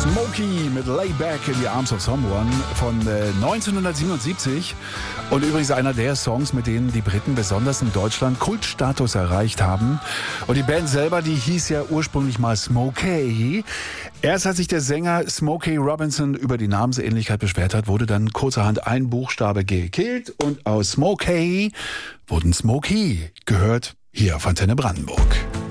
Smokey mit Lay Back in the Arms of Someone von 1977 und übrigens einer der Songs, mit denen die Briten besonders in Deutschland Kultstatus erreicht haben. Und die Band selber, die hieß ja ursprünglich mal Smokey. Erst als sich der Sänger Smokey Robinson über die Namensähnlichkeit beschwert hat, wurde dann kurzerhand ein Buchstabe gekillt und aus Smokey wurden Smokey gehört hier auf Antenne Brandenburg.